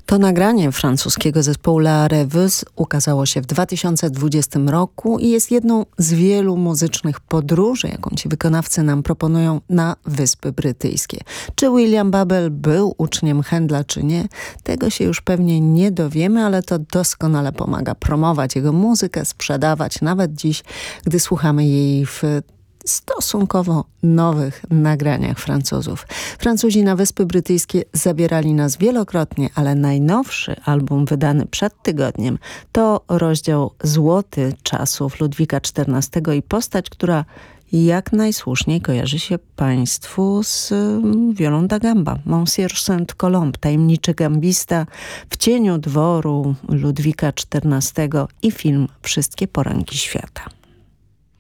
To nagranie francuskiego zespołu La Rêveuse ukazało się w 2020 roku i jest jedną z wielu muzycznych podróży, jaką ci wykonawcy nam proponują na Wyspy Brytyjskie. Czy William Babel był uczniem Händla, czy nie? Tego się już pewnie nie dowiemy, ale to doskonale pomaga promować jego muzykę, sprzedawać, nawet dziś, gdy słuchamy jej w stosunkowo nowych nagraniach Francuzów. Francuzi na Wyspy Brytyjskie zabierali nas wielokrotnie, ale najnowszy album wydany przed tygodniem to rozdział Złoty czasów Ludwika XIV i postać, która jak najsłuszniej kojarzy się państwu z Violą da Gamba. Monsieur Saint-Colombe, tajemniczy gambista w cieniu dworu Ludwika XIV i film Wszystkie poranki świata.